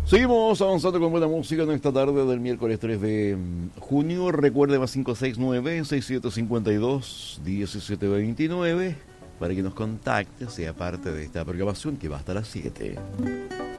Seguimos avanzando con buena música en esta tarde del miércoles 3 de junio. Recuerde más 569-6752-1729 para que nos contacte, sea parte de esta programación que va hasta las 7.